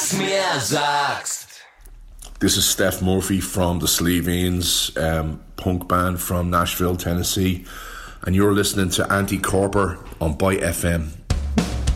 nix mehr sagst. This is Steph Murphy from the Sleevines, punk band from Nashville, Tennessee, and you're listening to Anti Corpor on Byte FM.